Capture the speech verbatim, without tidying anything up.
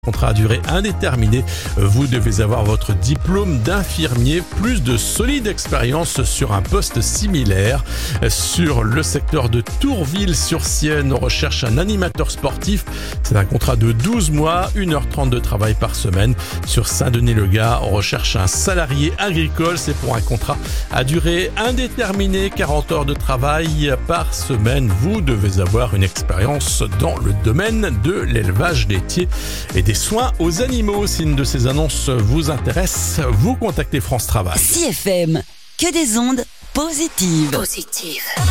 Contrat à durée indéterminée. Vous devez avoir votre diplôme d'infirmier, plus de solide expérience sur un poste similaire. Sur le secteur de Tourville-sur-Sienne, on recherche un animateur sportif. C'est un contrat de douze mois, une heure trente de travail par semaine. Sur Saint-Denis-le-Gard, on recherche un salarié agricole. C'est pour un contrat à durée indéterminée, quarante heures de travail par semaine. Vous devez avoir une expérience dans le domaine de l'élevage laitier et des soins aux animaux. Si une de ces annonces vous intéresse, vous contactez France Travail. C F M, que des ondes positives. Positive.